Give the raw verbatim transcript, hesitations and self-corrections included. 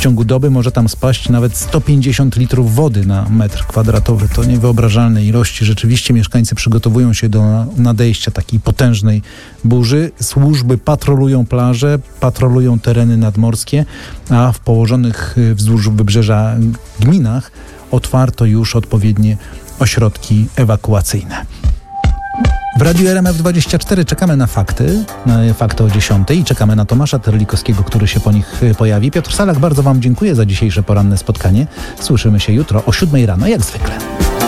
ciągu doby może tam spaść nawet sto pięćdziesiąt litrów wody na metr kwadratowy. To niewyobrażalne ilości. Rzeczywiście mieszkańcy przygotowują się do nadejścia takiej potężnej burzy. Służby patrolują plaże, patrolują tereny nadmorskie, a w położonych wzdłuż wybrzeża gminach otwarto już odpowiednie ośrodki ewakuacyjne. W Radiu R M F dwadzieścia cztery czekamy na fakty, na fakty o dziesiątej i czekamy na Tomasza Terlikowskiego, który się po nich pojawi. Piotr Salak, bardzo Wam dziękuję za dzisiejsze poranne spotkanie. Słyszymy się jutro o siódmej rano, jak zwykle.